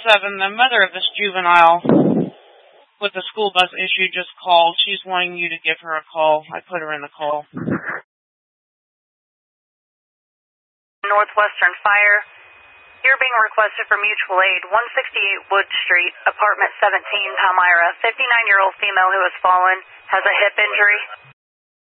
7, the mother of this juvenile with the school bus issue just called. She's wanting you to give her a call. I put her in the call. Northwestern Fire. You're being requested for mutual aid. 168 Wood Street, apartment 17, Palmyra. 59-year-old female who has fallen, has a hip injury.